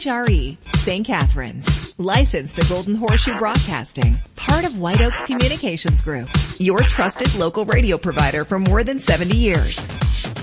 WHRE, St. Catharines. Licensed to Golden Horseshoe Broadcasting. Part of White Oaks Communications Group. Your trusted local radio provider for more than 70 years.